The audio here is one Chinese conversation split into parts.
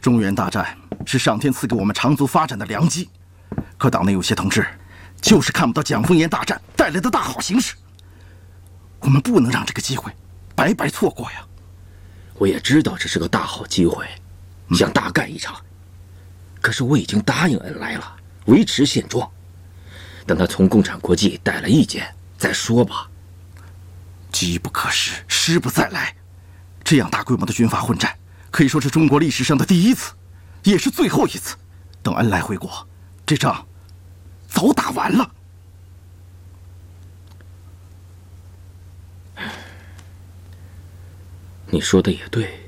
中原大战是上天赐给我们长足发展的良机，可党内有些同志就是看不到蒋风炎大战带来的大好形势，我们不能让这个机会白白错过呀。 我也知道这是个大好机会，想大干一场，可是我已经答应恩来了，维持现状，等他从共产国际带来意见再说吧。 机不可失，失不再来。这样大规模的军阀混战，可以说是中国历史上的第一次，也是最后一次。等恩来回国，这仗早打完了。 你说的也对，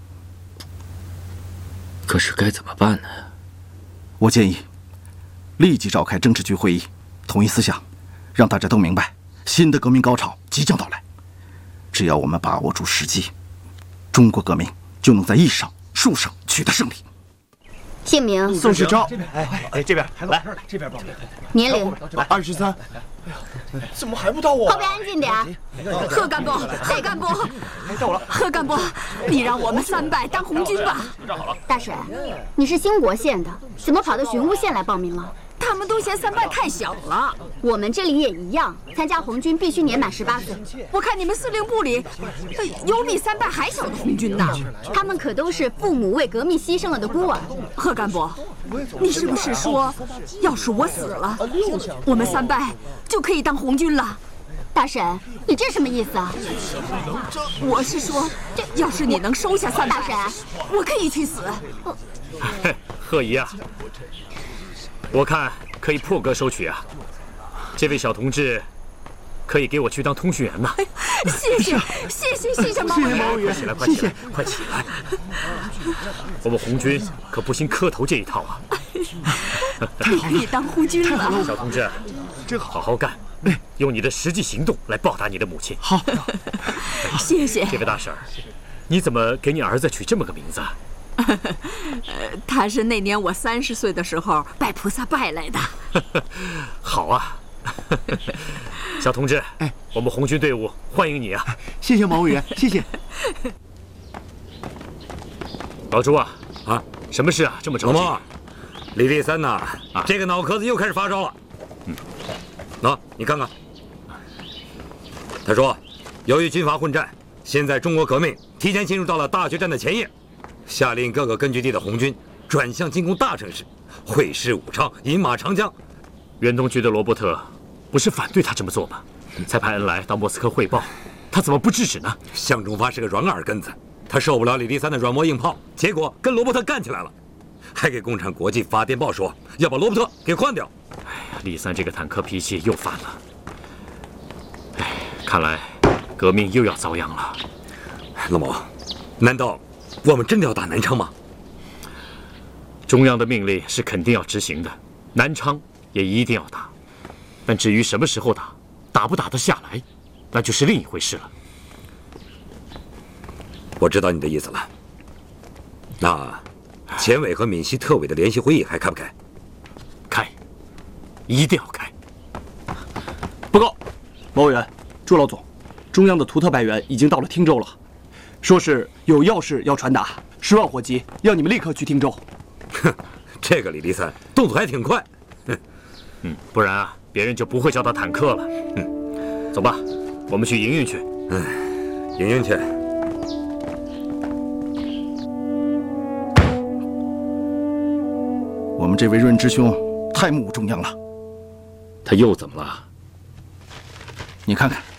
可是该怎么办呢？ 我建议立即召开政治局会议，统一思想，让大家都明白新的革命高潮即将到来。只要我们把握住时机，中国革命就能在艺上、术上取得胜利。 姓名： 宋世超。 这边来， 这边报。 年龄 23。 怎么还不到我？ 后边安静点。 贺干部，戴干部， 到我了。 贺干部，你让我们3拜当红军吧。 大婶，你是兴国县的，怎么跑到寻乌县来报名了？ 他们都嫌3拜太小了。 我们这里也一样，参加红军必须年满18岁。 我看你们司令部里有比3拜还小的红军呢。 他们可都是父母为革命牺牲了的孤儿。 贺干部，你是不是说，要是我死了，我们3拜就可以当红军了？ 大婶，你这什么意思啊？ 我是说，要是你能收下3拜， 大婶， 我可以去死。 贺姨啊，我看可以破格收取啊！这位小同志，可以给我去当通讯员呐！ 谢谢毛委员， 快起来，快起来，快起来！我们红军可不兴磕头这一套啊！ 你可以当红军了， 小同志，好好干，用你的实际行动来报答你的母亲。 好， 谢谢。 这位大婶儿，你怎么给你儿子取这么个名字啊？ 他是那年我30岁的时候拜菩萨拜来的。 好啊，小同志，我们红军队伍欢迎你啊！ 谢谢毛委员，谢谢。 老朱啊，什么事啊？这么着急？ 李立三呐，这个脑壳子又开始发烧了。你看看，他说，由于军阀混战，现在中国革命提前进入到了大决战的前夜。下令各个根据地的红军转向进攻大城市，会师武昌，饮马长江。 远东局的罗伯特不是反对他这么做吗？才派恩来到莫斯科汇报，他怎么不制止呢？ 向忠发是个软耳根子，他受不了李立三的软磨硬泡，结果跟罗伯特干起来了，还给共产国际发电报说要把罗伯特给换掉。 李三这个坦克脾气又犯了。看来革命又要遭殃了。 老毛，难道我们真的要打南昌吗？ 中央的命令是肯定要执行的，南昌也一定要打。但至于什么时候打，打不打得下来，那就是另一回事了。 我知道你的意思了。那前委和闽西特委的联席会议还开不开？ 开，一定要开。 报告，毛委员，朱老总，中央的图特派员已经到了汀州了。说是有要事要传达，10万火急，要你们立刻去汀州。 哼，这个李立三动作还挺快。 不然啊，别人就不会叫他坦克了。走吧，我们去营运去。 营运去。 我们这位润之兄太目无中央了。 他又怎么了？ 你看看。